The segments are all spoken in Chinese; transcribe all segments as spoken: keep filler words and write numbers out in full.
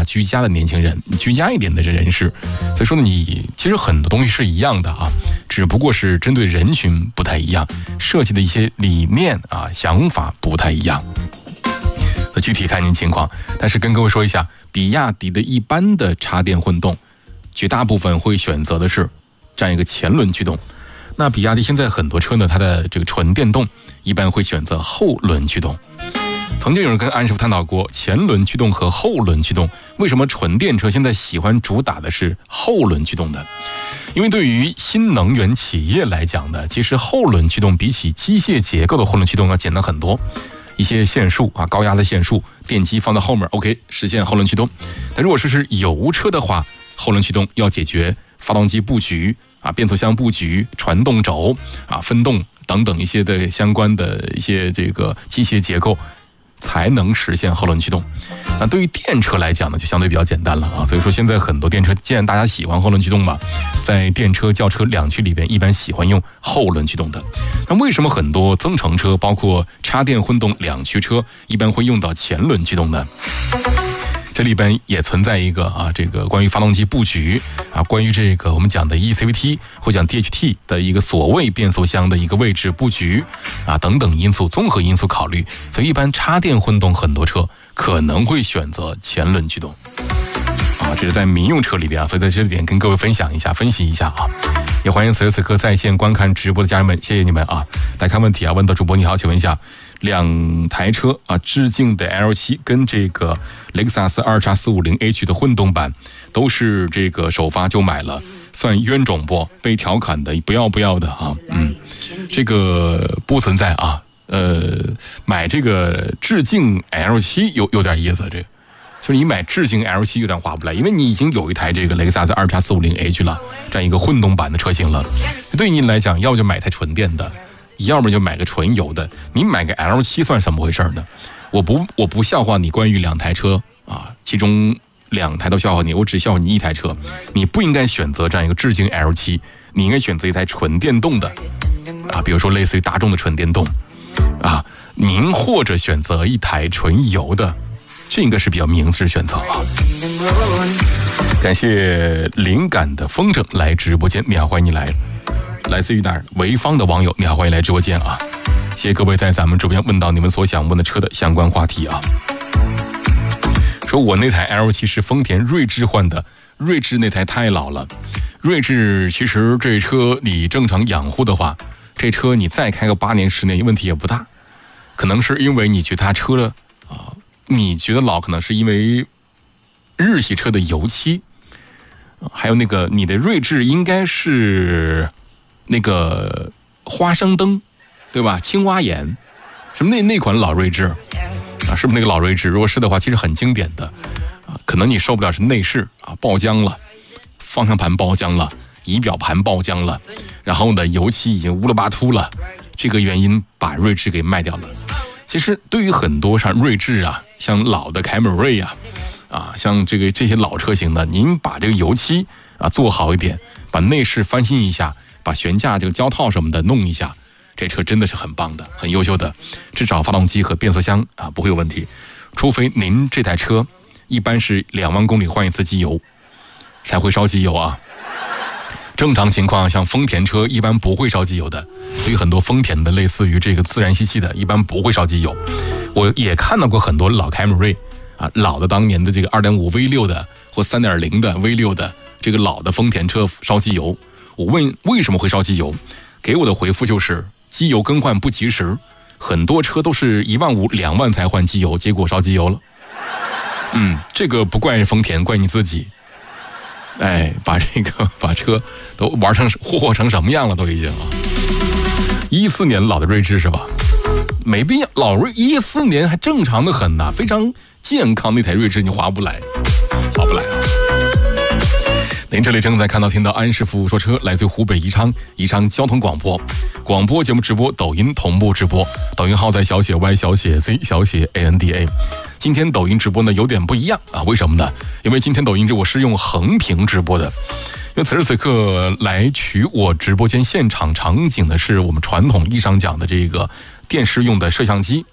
居家的年轻人，居家一点的人士。所以说呢，你其实很多东西是一样的啊，只不过是针对人群不太一样，设计的一些理念啊、想法不太一样。具体看您情况，但是跟各位说一下，比亚迪的一般的插电混动，绝大部分会选择的是这样一个前轮驱动。那比亚迪现在很多车呢，它的这个纯电动一般会选择后轮驱动。曾经有人跟安师傅探讨过前轮驱动和后轮驱动，为什么纯电车现在喜欢主打的是后轮驱动的？因为对于新能源企业来讲呢，其实后轮驱动比起机械结构的后轮驱动要简单很多。一些线束啊，高压的线束，电机放在后面 ，OK， 实现后轮驱动。但如果是是油车的话，后轮驱动要解决发动机布局啊、变速箱布局、传动轴啊、分动等等一些的相关的一些这个机械结构，才能实现后轮驱动。那对于电车来讲呢，就相对比较简单了啊。所以说现在很多电车，既然大家喜欢后轮驱动嘛，在电车、轿车两驱里边，一般喜欢用后轮驱动的。那为什么很多增程车，包括插电混动两驱车，一般会用到前轮驱动呢？这里边也存在一个啊，这个关于发动机布局啊，关于这个我们讲的 E C V T 或讲 D H T 的一个所谓变速箱的一个位置布局啊等等因素，综合因素考虑，所以一般插电混动很多车可能会选择前轮驱动啊，这是在民用车里边啊，所以在这里点跟各位分享一下，分析一下啊。也欢迎此时此刻在线观看直播的家人们，谢谢你们啊！来看问题啊，问到主播你好，请问一下，两台车啊，致敬的 L 七 跟这个雷克萨斯 二叉四五零 H 的混动版，都是这个首发就买了，算冤种不？被调侃的不要不要的啊，嗯，这个不存在啊，呃，买这个致敬 L 七 有有点意思，这个。就是你买致敬 L 七 有点划不来，因为你已经有一台这个雷克萨斯 二叉四五零 H 了，这样一个混动版的车型了。对于您来讲，要不就买台纯电的，要么就买个纯油的。你买个 L 七 算什么回事呢？我不我不笑话你关于两台车啊，其中两台都笑话你，我只笑话你一台车。你不应该选择这样一个致敬 L 七，你应该选择一台纯电动的啊，比如说类似于大众的纯电动啊，您或者选择一台纯油的。这应该是比较明智的选择啊！感谢灵感的风筝来直播间，你好，欢迎你来，来自于哪儿？潍坊的网友，你好，欢迎来直播间啊！谢谢各位在咱们直播间问到你们所想问的车的相关话题啊。说我那台 L 七 是丰田锐志换的，锐志那台太老了。锐志其实这车你正常养护的话，这车你再开个八年十年问题也不大，可能是因为你觉得它车了啊。你觉得老，可能是因为日系车的油漆，还有那个你的锐志应该是那个花生灯，对吧？青蛙眼，什么那那款老锐志啊，是不是那个老锐志？如果是的话，其实很经典的啊。可能你受不了是内饰啊爆浆了，方向盘爆浆了，仪表盘爆浆了，然后呢油漆已经乌了巴秃了，这个原因把锐志给卖掉了。其实对于很多像锐志啊，像老的凯美瑞啊，啊，像这个这些老车型呢，您把这个油漆啊做好一点，把内饰翻新一下，把悬架这个胶套什么的弄一下，这车真的是很棒的，很优秀的，至少发动机和变速箱啊不会有问题，除非您这台车一般是两万公里换一次机油才会烧机油啊。正常情况，像丰田车一般不会烧机油的，所以很多丰田的类似于这个自然吸气的，一般不会烧机油。我也看到过很多老凯美瑞啊，老的当年的这个 二点五 V 六 的或 三点零 的 V 六 的这个老的丰田车烧机油。我问为什么会烧机油，给我的回复就是机油更换不及时，很多车都是一万五、两万才换机油，结果烧机油了。嗯，这个不怪丰田，怪你自己。哎，把这个把车都玩成霍霍成什么样了，都已经啊！一四年老的锐志是吧？没必要，老锐一四年还正常的很呐，非常健康那台锐志你划不来，划不来啊！您这里正在看到听到安师傅说车，来自湖北宜昌宜昌交通广播广播节目直播，抖音同步直播，抖音号在小写 Y 小写 C 小写 A N D A。今天抖音直播呢有点不一样啊，为什么呢？因为今天抖音直播是用横屏直播的，因为此时此刻来取我直播间现场场景的是我们传统意义上讲的这个电视用的摄像机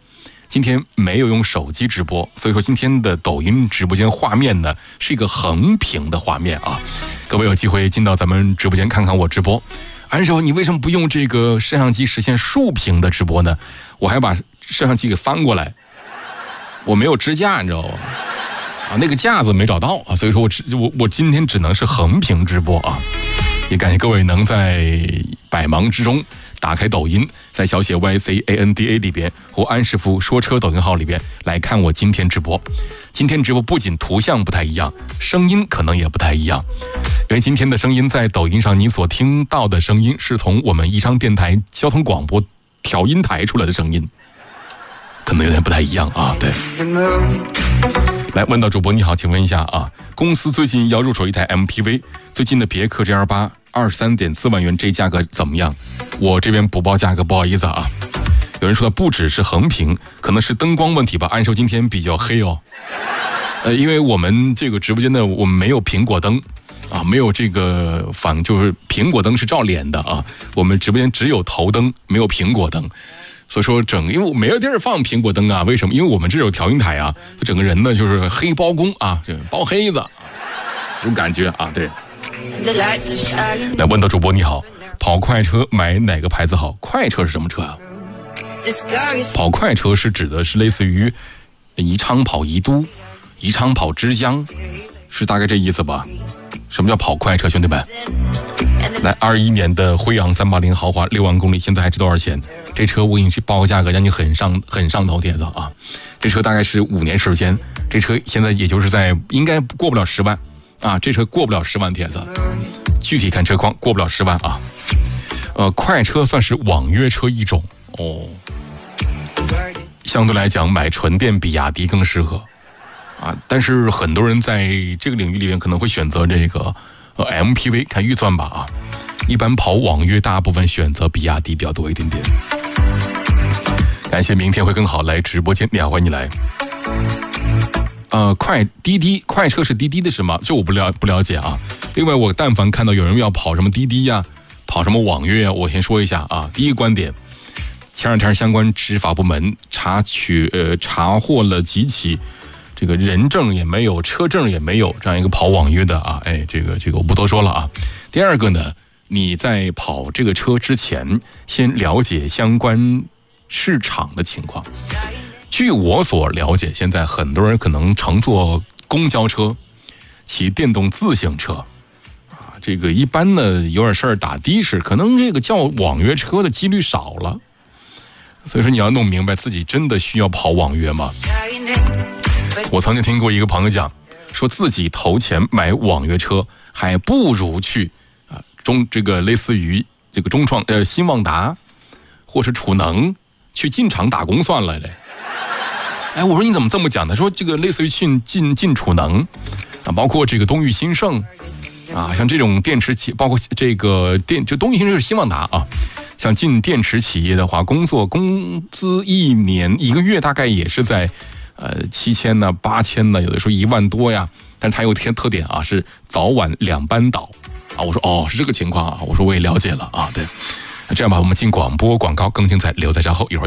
今天没有用手机直播，所以说今天的抖音直播间画面呢是一个横屏的画面啊。各位有机会进到咱们直播间看看我直播。安手，你为什么不用这个摄像机实现竖屏的直播呢？我还把摄像机给翻过来，我没有支架，你知道吗？啊，那个架子没找到啊，所以说我我我今天只能是横屏直播啊。也感谢各位能在百忙之中打开抖音，在小写 Y C A N D A 里边或安师傅说车抖音号里边来看我今天直播。今天直播不仅图像不太一样，声音可能也不太一样，因为今天的声音在抖音上你所听到的声音是从我们宜昌电台交通广播调音台出来的声音，可能有点不太一样啊。对，来问到主播你好，请问一下啊，公司最近要入手一台 M P V， 最近的别克 G L 八 二十三点四万元，这价格怎么样？我这边不报价格，不好意思啊。有人说的不只是横屏，可能是灯光问题吧。按说今天比较黑哦，呃，因为我们这个直播间呢，我们没有苹果灯啊，没有这个反，就是苹果灯是照脸的啊，我们直播间只有头灯，没有苹果灯。所以说整，因为我没有地儿放苹果灯啊，为什么？因为我们这有调音台啊，整个人呢就是黑包公啊，这包黑子，有感觉啊。对，来问到主播你好，跑快车买哪个牌子好？快车是什么车啊？跑快车是指的是类似于宜昌跑宜都，宜昌跑枝江，是大概这意思吧？什么叫跑快车，兄弟们？来，二一年的辉昂三八零豪华六万公里，现在还值多少钱？这车我给你报个价格，让你很上很上头帖子啊！这车大概是五年时间，这车现在也就是在应该过不了十万啊，这车过不了十万帖子，具体看车况过不了十万啊。呃，快车算是网约车一种哦，相对来讲买纯电比亚迪更适合啊，但是很多人在这个领域里面可能会选择这个呃 M P V， 看预算吧啊。一般跑网约大部分选择比亚迪比较多一点点。感谢明天会更好，来直播间，你好，欢迎你来。呃，快滴滴快车是滴滴的是吗？这我不了不了解啊。另外，我但凡看到有人要跑什么滴滴呀、啊，跑什么网约啊，我先说一下啊。第一个观点，前两天相关执法部门查取呃查获了几起这个人证也没有、车证也没有这样一个跑网约的啊，哎，这个这个我不多说了啊。第二个呢，你在跑这个车之前，先了解相关市场的情况。据我所了解，现在很多人可能乘坐公交车、骑电动自行车啊，这个一般呢有点事儿打的士，可能这个叫网约车的几率少了。所以说你要弄明白自己真的需要跑网约吗？我曾经听过一个朋友讲，说自己投钱买网约车，还不如去啊中这个类似于这个中创呃新旺达或是储能去进厂打工算了嘞。哎，我说你怎么这么讲？他说这个类似于进进进储能啊，包括这个东裕新盛啊，像这种电池企，包括这个电就东裕新盛是新旺达啊。像进电池企业的话，工作工资一年一个月大概也是在呃七千呢、八千呢，有的时候一万多呀。但是它有特点啊，是早晚两班倒啊。我说哦，是这个情况啊。我说我也了解了啊。对，那这样吧，我们进广播广告更精彩，留在稍后一会儿。